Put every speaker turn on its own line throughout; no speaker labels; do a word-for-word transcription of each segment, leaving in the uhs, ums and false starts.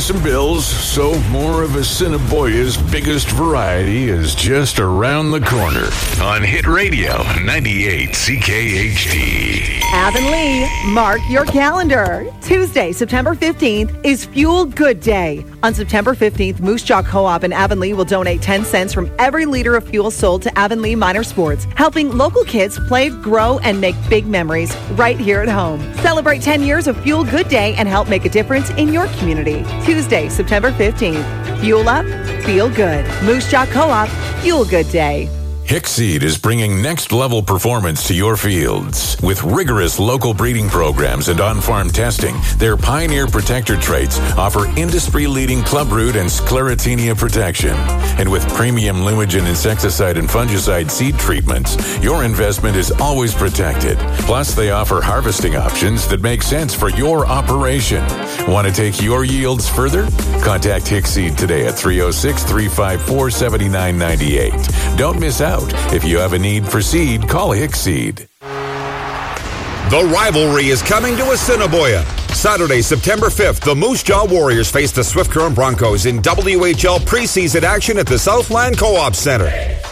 some bills, so more of Assiniboia's biggest variety is just around the corner. On Hit Radio ninety-eight C K H D.
Avonlea, mark your calendar. Tuesday, September fifteenth is Fuel Good Day. On September fifteenth, Moose Jaw Co-op in Avonlea will donate ten cents from every liter of fuel sold to Avonlea Minor Sports, helping local kids play, grow, and make big memories right here at home. Celebrate ten years of Fuel Good Day and help make a difference in your community. Tuesday, September fifteenth. Fuel up, feel good. Moose Jaw Co-op, Fuel Good Day.
Hickseed is bringing next-level performance to your fields. With rigorous local breeding programs and on-farm testing, their Pioneer Protector traits offer industry-leading clubroot and sclerotinia protection. And with premium Lumigen insecticide and fungicide seed treatments, your investment is always protected. Plus, they offer harvesting options that make sense for your operation. Want to take your yields further? Contact Hickseed today at three oh six, three five four, seven nine nine eight. Don't miss out. If you have a need for seed, call Hickseed.
The rivalry is coming to Assiniboia. Saturday, September fifth, the Moose Jaw Warriors face the Swift Current Broncos in W H L preseason action at the Southland Co-op Center.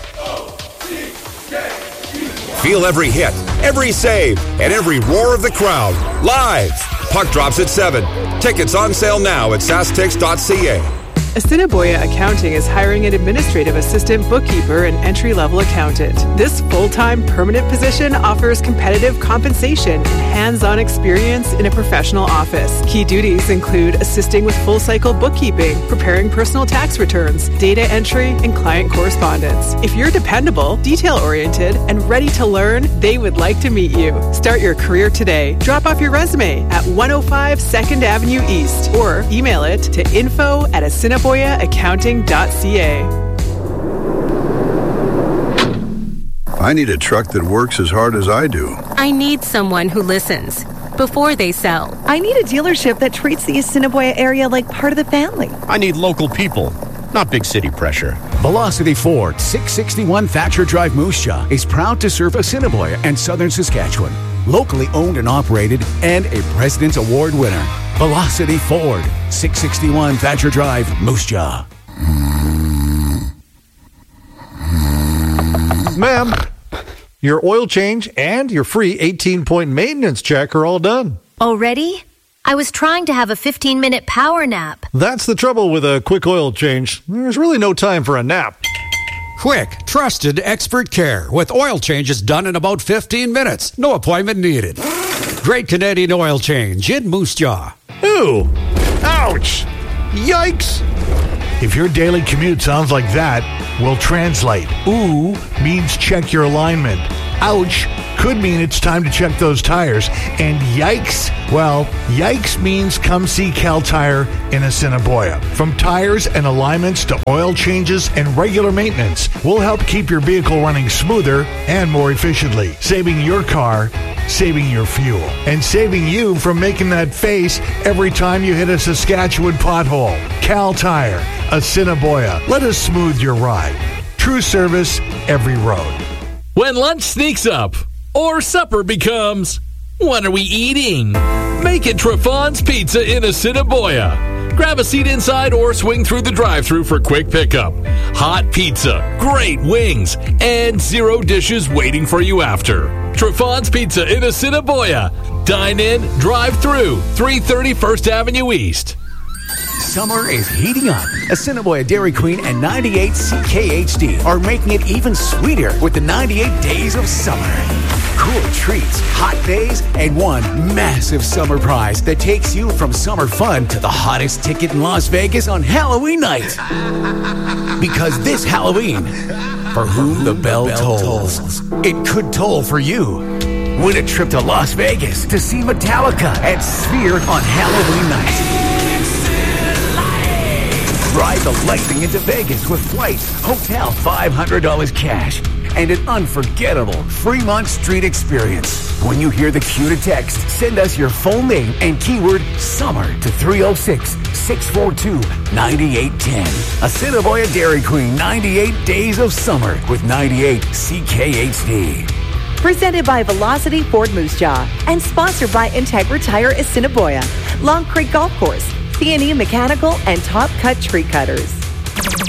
Feel every hit, every save, and every roar of the crowd. Live. Puck drops at seven. Tickets on sale now at sastix dot c a.
Assiniboia Accounting is hiring an administrative assistant, bookkeeper, and entry-level accountant. This full-time permanent position offers competitive compensation and hands-on experience in a professional office. Key duties include assisting with full-cycle bookkeeping, preparing personal tax returns, data entry, and client correspondence. If you're dependable, detail-oriented, and ready to learn, they would like to meet you. Start your career today. Drop off your resume at one oh five second Avenue East or email it to info at assiniboia accounting dot c a.
I need a truck that works as hard as I do.
I need someone who listens before they sell.
I need a dealership that treats the Assiniboia area like part of the family.
I need local people, not big city pressure.
Velocity Ford, six sixty-one Thatcher Drive, Moose Jaw, is proud to serve Assiniboia and Southern Saskatchewan. Locally owned and operated, and a President's Award winner. Velocity Ford, six sixty-one Thatcher Drive, Moose Jaw.
Ma'am, your oil change and your free eighteen-point maintenance check are all done.
Already? I was trying to have a fifteen-minute power nap.
That's the trouble with a quick oil change. There's really no time for a nap.
Quick, trusted expert care with oil changes done in about fifteen minutes. No appointment needed. Great Canadian Oil Change in Moose Jaw.
Ooh, ouch, yikes. If your daily commute sounds like that, we'll translate. Ooh means check your alignment. Ouch could mean it's time to check those tires. And yikes, well, yikes means come see Cal Tire in Assiniboia. From tires and alignments to oil changes and regular maintenance, we'll help keep your vehicle running smoother and more efficiently, saving your car, saving your fuel, and saving you from making that face every time you hit a Saskatchewan pothole. Cal Tire, Assiniboia. Let us smooth your ride. True service every road.
When lunch sneaks up, or supper becomes, what are we eating? Make it Trifons Pizza in Assiniboia. Grab a seat inside or swing through the drive-thru for quick pickup. Hot pizza, great wings, and zero dishes waiting for you after. Trifons Pizza in Assiniboia. Dine in, drive through, three thirty First Avenue East.
Summer is heating up. Assiniboia Dairy Queen and ninety-eight C K H D are making it even sweeter with the ninety-eight days of summer. Cool treats, hot days, and one massive summer prize that takes you from summer fun to the hottest ticket in Las Vegas on Halloween night. Because this Halloween, for whom the bell tolls, it could toll for you. Win a trip to Las Vegas to see Metallica at Sphere on Halloween night. Ride the lightning into Vegas with flights, hotel, five hundred dollars cash, and an unforgettable Fremont Street experience. When you hear the cue to text, send us your full name and keyword SUMMER to three oh six, six four two, nine eight one zero. Assiniboia Dairy Queen, ninety-eight Days of Summer with ninety-eight C K H D.
Presented by Velocity Ford Moose Jaw and sponsored by Integra Tire Assiniboia, Long Creek Golf Course, P and E Mechanical and Top Cut Tree Cutters.